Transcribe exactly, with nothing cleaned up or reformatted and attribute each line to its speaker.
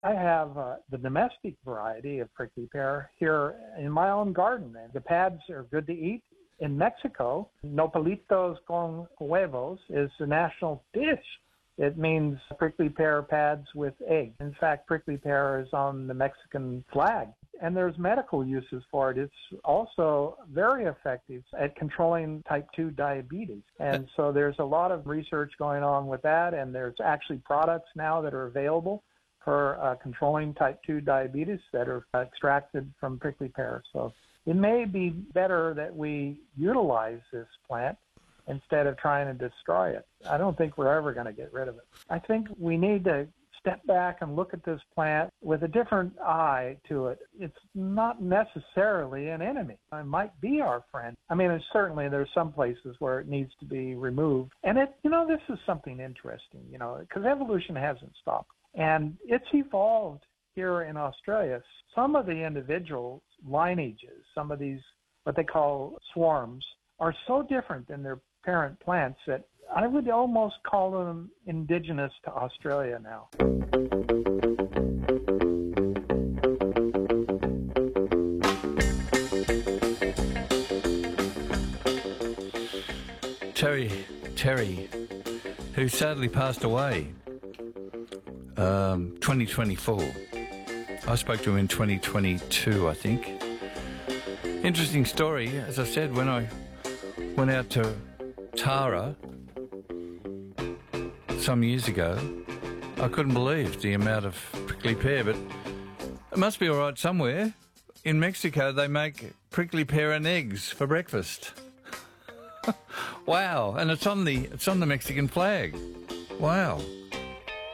Speaker 1: I have uh, the domestic variety of prickly pear here in my own garden. And the pads are good to eat. In Mexico, nopalitos con huevos is the national dish. It means prickly pear pads with egg. In fact, prickly pear is on the Mexican flag. And there's medical uses for it. It's also very effective at controlling type two diabetes. And so there's a lot of research going on with that, and there's actually products now that are available for uh, controlling type two diabetes that are extracted from prickly pear. So it may be better that we utilize this plant instead of trying to destroy it. I don't think we're ever going to get rid of it. I think we need to step back and look at this plant with a different eye to it. It's not necessarily an enemy. It might be our friend. I mean, it's certainly there's some places where it needs to be removed. And it, you know, this is something interesting, you know, because evolution hasn't stopped. And it's evolved here in Australia. Some of the individual lineages, some of these, what they call swarms, are so different than their parent plants that I would almost call them indigenous to Australia now.
Speaker 2: Terry, Terry, who sadly passed away, um, twenty twenty-four. I spoke to him in twenty twenty-two, I think. Interesting story. As I said, when I went out to Tara some years ago, I couldn't believe the amount of prickly pear, but it must be all right somewhere. In Mexico, they make prickly pear and eggs for breakfast. Wow, and it's on the it's on the Mexican flag. Wow.